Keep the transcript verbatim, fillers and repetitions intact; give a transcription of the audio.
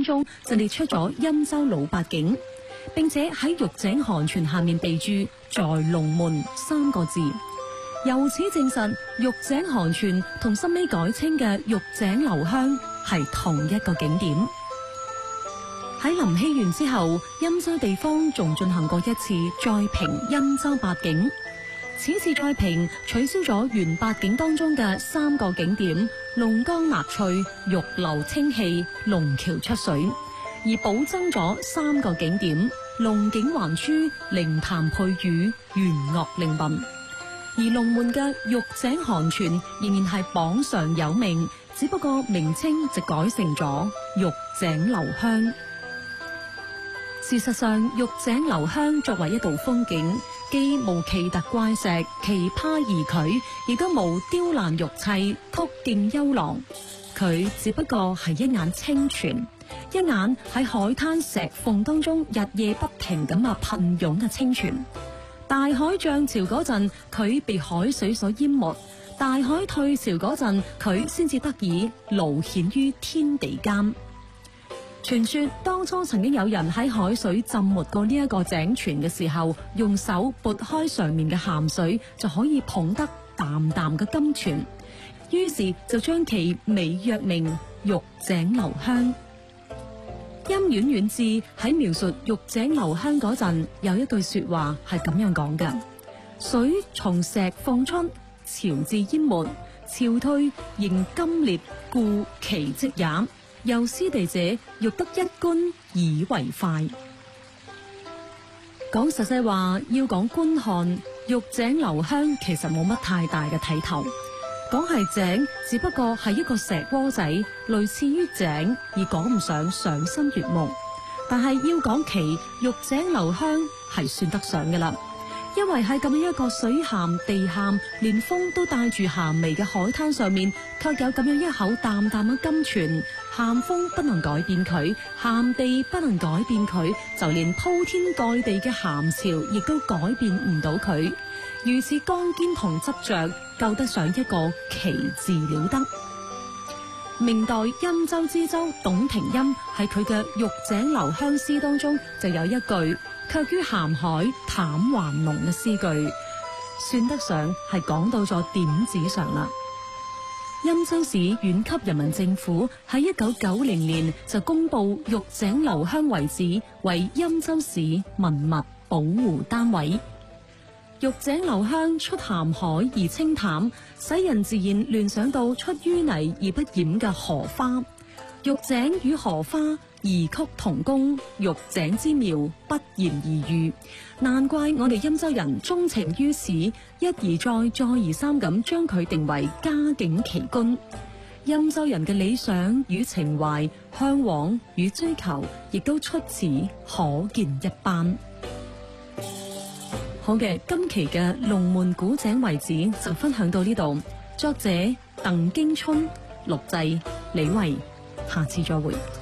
中就列出咗欽州老八景，並且喺玉井寒泉下面備注在龍門三個字，由此證實玉井寒泉同後尾改稱嘅玉井留香係同一個景點。喺林熙元之後，欽州地方仲進行過一次再評欽州八景。此次再評取消咗原八景當中嘅三個景點龍江納翠、玉樓清氣、龍橋出水，而補增咗三個景點龍景橫珠、靈潭配雨、弦樂靈韻。而龍門嘅玉井寒泉仍然係榜上有名，只不過名稱就改成咗玉井留香。事實上，玉井留香作為一道風景，既無奇特怪石、奇葩異曲，亦都無雕欄玉砌、曲徑幽廊。佢只不過係一眼清泉，一眼喺海灘石縫當中日夜不停咁啊噴湧嘅清泉。大海漲潮嗰陣，佢被海水所淹沒；大海退潮嗰陣，佢先至得以露顯於天地間。傳說當初曾經有人喺海水浸沒過呢一個井泉嘅時候，用手撥開上面嘅鹹水，就可以捧得淡淡嘅甘泉，於是就將其美曰名玉井留香。欽縣縣志喺描述玉井留香嗰陣，有一句說話係咁樣講嘅：水從石放出，潮至淹沒，潮退仍甘冽，故奇蹟也。有師地者，欲得一觀以為快。講實際話，要講觀看玉井留香，其實冇乜太大嘅睇頭。講係井，只不過係一個石窩仔，類似於井，而講唔上賞心悅目。但係要講其玉井留香，係算得上嘅啦。因為喺咁樣一個水鹹地鹹，連風都帶住鹹味嘅海灘上面，卻有咁樣一口淡淡嘅甘泉。鹹風不能改變佢，鹹地不能改變佢，就連鋪天蓋地嘅鹹潮亦都改變唔到佢。如此剛堅同執着，夠得上一個奇字了得。明代欽州知州董庭欽喺佢嘅玉井留香詩當中就有一句卻於鹹海淡還濃嘅詩句，算得上係講到咗點子上啦。欽州市縣級人民政府喺一九九零年就公布玉井留香遺址為欽州市文物保護單位。玉井留香出鹹海而清淡，使人自然聯想到出淤泥而不染嘅荷花。玉井與荷花異曲同工，玉井之妙不言而喻。難怪我哋欽州人鍾情於此，一而再，再而三咁將佢定為佳境奇觀。欽州人嘅理想與情懷、向往與追求，亦都出此可見一斑。好嘅，今期嘅龍門古井遺址就分享到呢度。作者鄧經春，錄製李慧，下次再會。